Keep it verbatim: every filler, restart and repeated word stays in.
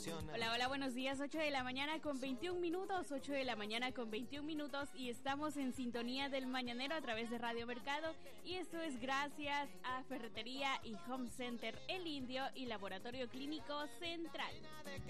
Hola, hola, buenos días, ocho de la mañana con veintiún minutos, ocho de la mañana con veintiún minutos y estamos en sintonía del Mañanero a través de Radio Mercado y esto es gracias a Ferretería y Home Center El Indio y Laboratorio Clínico Central.